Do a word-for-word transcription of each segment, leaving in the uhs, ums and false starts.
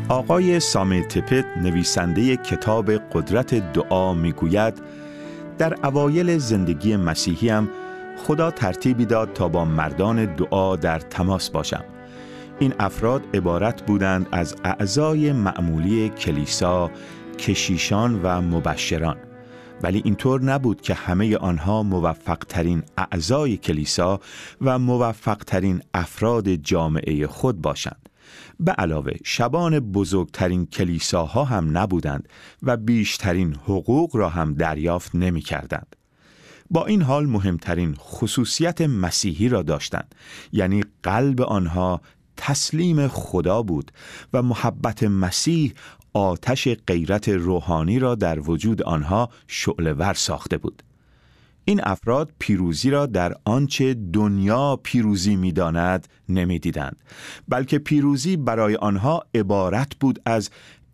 آقای سامی تپت نویسنده کتاب قدرت دعا میگوید در اوایل زندگی مسیحیم خدا ترتیبی داد تا با مردان دعا در تماس باشم. این افراد عبارت بودند از اعضای معمولی کلیسا، کشیشان و مبشران. ولی اینطور نبود که همه آنها موفق ترین اعضای کلیسا و موفق ترین افراد جامعه خود باشند. به علاوه شبان بزرگترین کلیساها هم نبودند و بیشترین حقوق را هم دریافت نمی کردند. با این حال مهمترین خصوصیت مسیحی را داشتند، یعنی قلب آنها تسلیم خدا بود و محبت مسیح آتش غیرت روحانی را در وجود آنها شعله‌ور ساخته بود. این افراد پیروزی را در آنچه دنیا پیروزی می‌داند نمی‌دیدند، بلکه پیروزی برای آنها عبارت بود از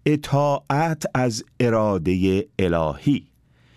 اطاعت از اراده الهی.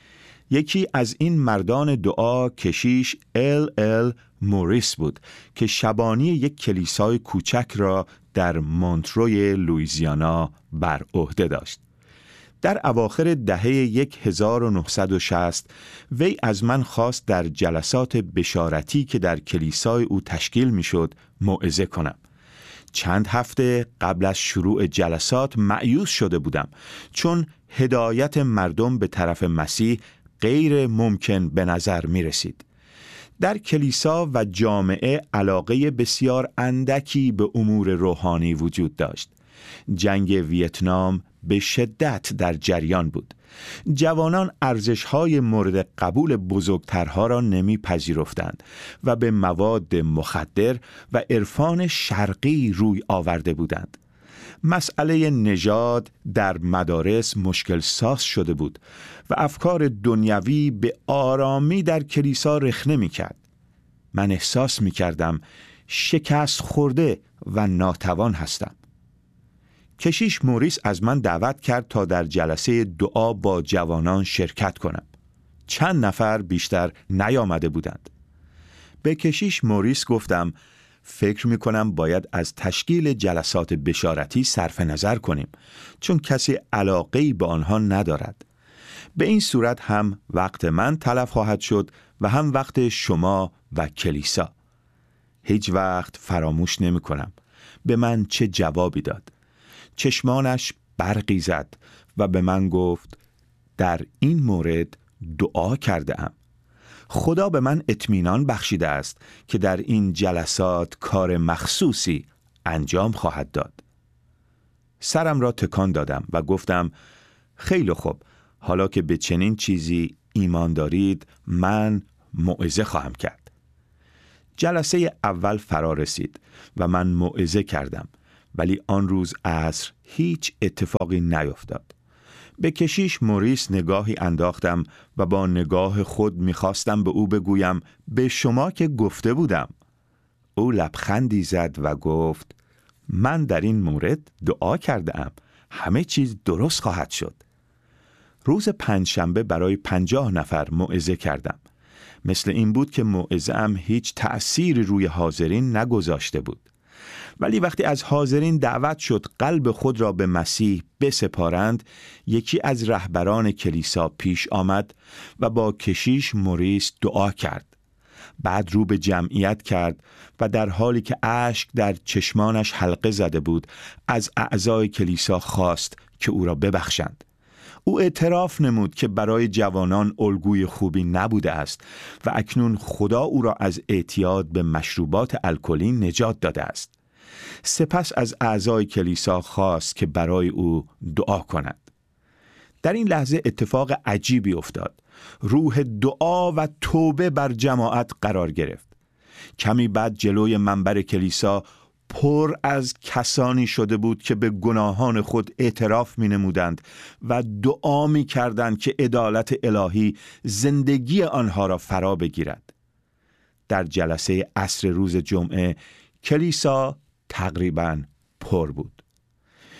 یکی از این مردان دعا کشیش ال ال موریس بود که شبانی یک کلیسای کوچک را در مونتروی لوئیزیانا بر عهده داشت. در اواخر دهه هزار و نهصد و شصت وی از من خواست در جلسات بشارتی که در کلیسای او تشکیل میشد موعظه کنم. چند هفته قبل از شروع جلسات مایوس شده بودم، چون هدایت مردم به طرف مسیح غیر ممکن به نظر می رسید. در کلیسا و جامعه علاقه بسیار اندکی به امور روحانی وجود داشت. جنگ ویتنام به شدت در جریان بود. جوانان ارزش‌های مورد قبول بزرگترها را نمی‌پذیرفتند و به مواد مخدر و عرفان شرقی روی آورده بودند. مسئله نژاد در مدارس مشکل ساز شده بود و افکار دنیوی به آرامی در کلیسا رخنه می‌کرد. من احساس می‌کردم شکست خورده و ناتوان هستم. کشیش موریس از من دعوت کرد تا در جلسه دعا با جوانان شرکت کنم. چند نفر بیشتر نیامده بودند. به کشیش موریس گفتم فکر می کنم باید از تشکیل جلسات بشارتی صرف نظر کنیم، چون کسی علاقه‌ای به آنها ندارد. به این صورت هم وقت من تلف خواهد شد و هم وقت شما و کلیسا. هیچ وقت فراموش نمی کنم به من چه جوابی داد. چشمانش برقی زد و به من گفت در این مورد دعا کرده ام. خدا به من اطمینان بخشیده است که در این جلسات کار مخصوصی انجام خواهد داد. سرم را تکان دادم و گفتم خیلی خوب، حالا که به چنین چیزی ایمان دارید من موعظه خواهم کرد. جلسه اول فرا رسید و من موعظه کردم، ولی آن روز عصر هیچ اتفاقی نیفتاد. به کشیش موریس نگاهی انداختم و با نگاه خود میخواستم به او بگویم به شما که گفته بودم. او لبخندی زد و گفت من در این مورد دعا کرده ام. همه چیز درست خواهد شد. روز پنجشنبه برای پنجاه نفر موعظه کردم. مثل این بود که موعظه ام هیچ تأثیری روی حاضرین نگذاشته بود. ولی وقتی از حاضرین دعوت شد قلب خود را به مسیح بسپارند، یکی از رهبران کلیسا پیش آمد و با کشیش موریس دعا کرد. بعد رو به جمعیت کرد و در حالی که اشک در چشمانش حلقه زده بود از اعضای کلیسا خواست که او را ببخشند. او اعتراف نمود که برای جوانان الگوی خوبی نبوده است و اکنون خدا او را از اعتیاد به مشروبات الکلی نجات داده است. سپس از اعضای کلیسا خواست که برای او دعا کند. در این لحظه اتفاق عجیبی افتاد. روح دعا و توبه بر جماعت قرار گرفت. کمی بعد جلوی منبر کلیسا پر از کسانی شده بود که به گناهان خود اعتراف می نمودند و دعا می کردند که عدالت الهی زندگی آنها را فرا بگیرد. در جلسه عصر روز جمعه کلیسا تقریباً پر بود.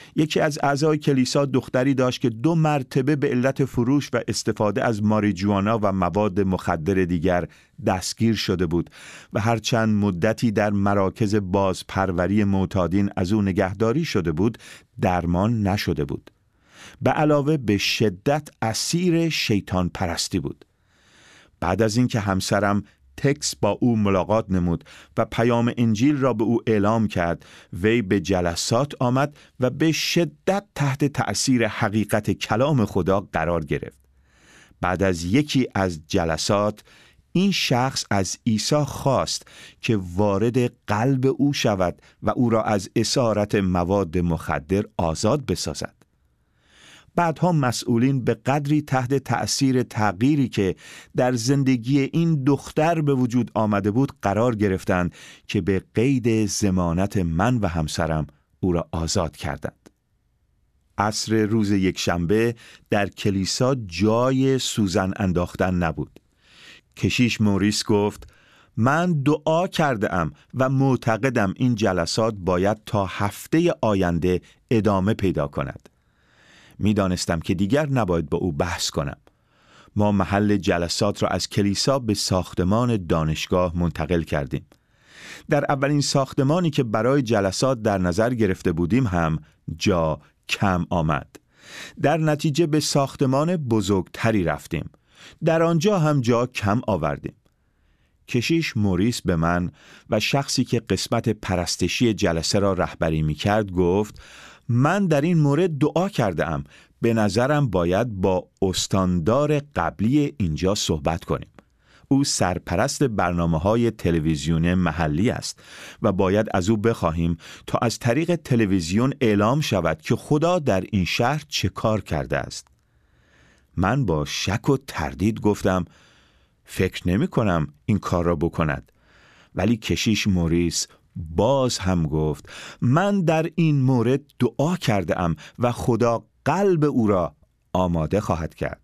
یکی از اعضای کلیسا دختری داشت که دو مرتبه به علت فروش و استفاده از ماریجوانا و مواد مخدر دیگر دستگیر شده بود و هرچند مدتی در مراکز بازپروری معتادین از او نگهداری شده بود، درمان نشده بود. به علاوه به شدت اسیر شیطان پرستی بود. بعد از اینکه همسرم تکس با او ملاقات نمود و پیام انجیل را به او اعلام کرد، وی به جلسات آمد و به شدت تحت تأثیر حقیقت کلام خدا قرار گرفت. بعد از یکی از جلسات این شخص از عیسی خواست که وارد قلب او شود و او را از اسارت مواد مخدر آزاد بسازد. بعدها مسئولین به قدری تحت تأثیر تغییری که در زندگی این دختر به وجود آمده بود قرار گرفتند که به قید ضمانت من و همسرم او را آزاد کردند. عصر روز یکشنبه در کلیسا جای سوزن انداختن نبود. کشیش موریس گفت: من دعا کرده ام و معتقدم این جلسات باید تا هفته آینده ادامه پیدا کند. می دانستم که دیگر نباید با او بحث کنم. ما محل جلسات را از کلیسا به ساختمان دانشگاه منتقل کردیم. در اولین ساختمانی که برای جلسات در نظر گرفته بودیم هم جا کم آمد. در نتیجه به ساختمان بزرگتری رفتیم. در آنجا هم جا کم آوردیم. کشیش موریس به من و شخصی که قسمت پرستشی جلسه را رهبری می کرد گفت: من در این مورد دعا کرده ام. به نظرم باید با استاندار قبلی اینجا صحبت کنیم. او سرپرست برنامه‌های تلویزیون محلی است و باید از او بخواهیم تا از طریق تلویزیون اعلام شود که خدا در این شهر چه کار کرده است. من با شک و تردید گفتم: فکر نمی کنم این کار را بکند. ولی کشیش موریس باز هم گفت: من در این مورد دعا کرده ام و خدا قلب او را آماده خواهد کرد.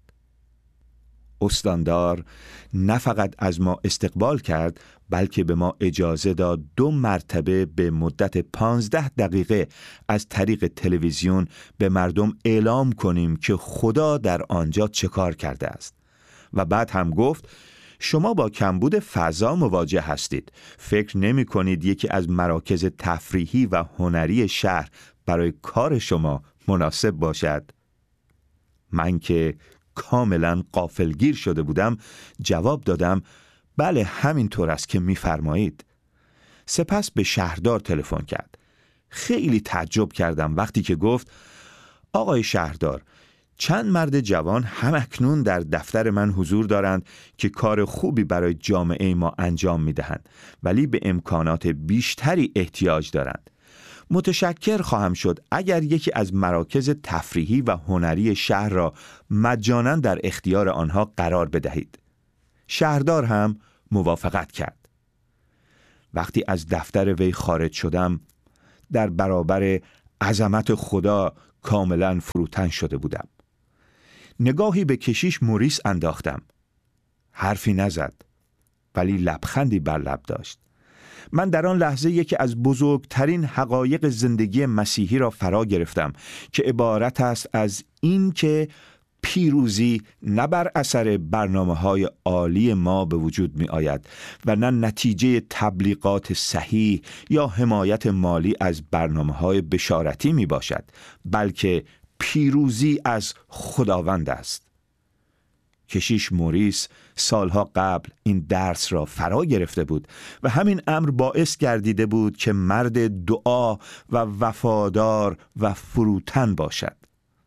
استاندار نه فقط از ما استقبال کرد، بلکه به ما اجازه داد دو مرتبه به مدت پانزده دقیقه از طریق تلویزیون به مردم اعلام کنیم که خدا در آنجا چه کار کرده است. و بعد هم گفت: شما با کمبود فضا مواجه هستید. فکر نمی کنید یکی از مراکز تفریحی و هنری شهر برای کار شما مناسب باشد؟ من که کاملا غافلگیر شده بودم جواب دادم: بله، همینطور است که می‌فرمایید. سپس به شهردار تلفن کرد. خیلی تعجب کردم وقتی که گفت: آقای شهردار، چند مرد جوان همکنون در دفتر من حضور دارند که کار خوبی برای جامعه ما انجام می‌دهند، ولی به امکانات بیشتری احتیاج دارند. متشکر خواهم شد اگر یکی از مراکز تفریحی و هنری شهر را مجانا در اختیار آنها قرار بدهید. شهردار هم موافقت کرد. وقتی از دفتر وی خارج شدم، در برابر عظمت خدا کاملا فروتن شده بودم. نگاهی به کشیش موریس انداختم. حرفی نزد، ولی لبخندی بر لب داشت. من در آن لحظه یکی از بزرگترین حقایق زندگی مسیحی را فرا گرفتم که عبارت است از این که پیروزی نه بر اثر برنامه‌های عالی ما به وجود می آید و نه نتیجه تبلیغات صحیح یا حمایت مالی از برنامه‌های بشارتی می باشد، بلکه پیروزی از خداوند است. کشیش موریس سالها قبل این درس را فرا گرفته بود و همین امر باعث گردیده بود که مرد دعا و وفادار و فروتن باشد.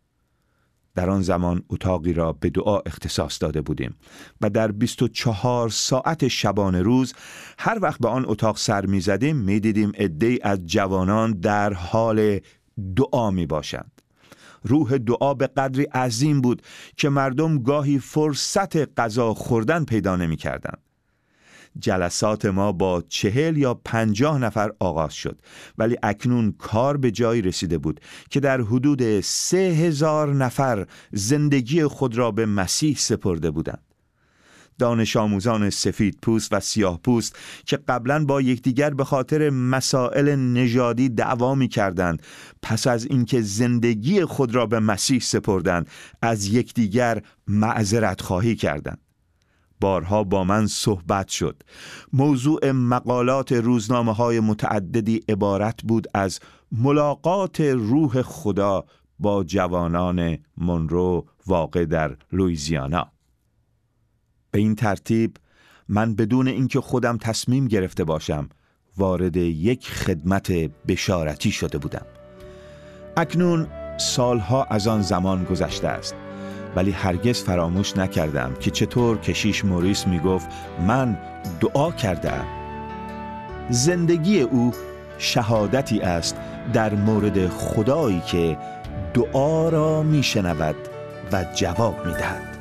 در آن زمان اتاقی را به دعا اختصاص داده بودیم و در بیست و چهار ساعت شبانه روز هر وقت به آن اتاق سر می زدیم می دیدیم عده‌ای از جوانان در حال دعا می باشند. روح دعا به قدری عظیم بود که مردم گاهی فرصت غذا خوردن پیدا نمی کردند. جلسات ما با چهل یا پنجاه نفر آغاز شد، ولی اکنون کار به جایی رسیده بود که در حدود سه هزار نفر زندگی خود را به مسیح سپرده بودند. دانش آموزان سفید پوست و سیاه پوست که قبلاً با یکدیگر به خاطر مسائل نژادی دعوا می‌کردند، پس از اینکه زندگی خود را به مسیح سپردند از یکدیگر معذرت خواهی کردند. بارها با من صحبت شد. موضوع مقالات روزنامه‌های متعددی عبارت بود از ملاقات روح خدا با جوانان مونرو واقع در لوئیزیانا. به این ترتیب من بدون اینکه خودم تصمیم گرفته باشم وارد یک خدمت بشارتی شده بودم. اکنون سالها از آن زمان گذشته است، ولی هرگز فراموش نکردم که چطور کشیش موریس می گفت من دعا کردم. زندگی او شهادتی است در مورد خدایی که دعا را می شنود و جواب می دهد.